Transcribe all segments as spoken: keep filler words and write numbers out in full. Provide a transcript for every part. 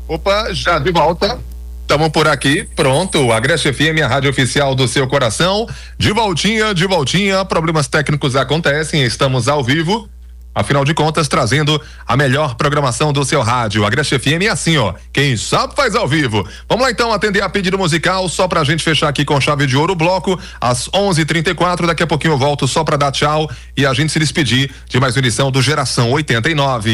Opa, já de volta. Estamos por aqui, pronto, Agreste F M, a rádio oficial do seu coração, de voltinha, de voltinha, problemas técnicos acontecem, estamos ao vivo, afinal de contas, trazendo a melhor programação do seu rádio, Agreste F M é assim, ó, quem sabe faz ao vivo. Vamos lá então atender a pedido musical, só pra gente fechar aqui com chave de ouro o bloco, às onze e trinta e quatro, daqui a pouquinho eu volto só pra dar tchau e a gente se despedir de mais uma edição do Geração oitenta e nove.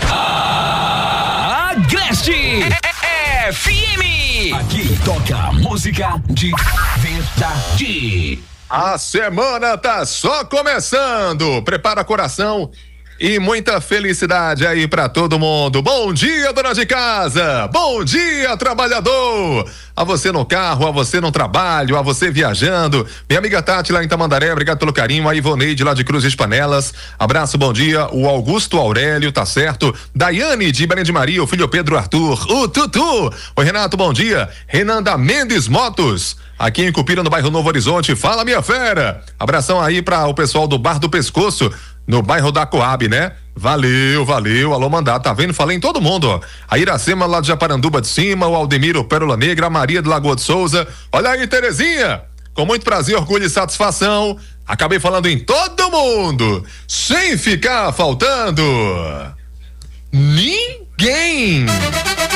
Agreste F M. Aqui toca música de verdade. A semana tá só começando. Prepara coração e muita felicidade aí pra todo mundo. Bom dia, dona de casa. Bom dia, trabalhador. A você no carro, a você no trabalho, a você viajando. Minha amiga Tati lá em Tamandaré, obrigado pelo carinho. A Ivoneide lá de Cruz das Panelas. Abraço, bom dia. O Augusto Aurélio, tá certo. Daiane de Belém de Maria, o filho Pedro Arthur. O Tutu. Oi, Renato, bom dia. Renan da Mendes Motos. Aqui em Cupira, no bairro Novo Horizonte. Fala, minha fera. Abração aí para o pessoal do Bar do Pescoço, no bairro da Coab, né? Valeu, valeu, alô mandar, tá vendo? Falei em todo mundo, ó. A Iracema lá de Japaranduba de Cima, o Aldemiro Pérola Negra, a Maria de Lagoa de Souza. Olha aí, Terezinha, com muito prazer, orgulho e satisfação, acabei falando em todo mundo, sem ficar faltando ninguém.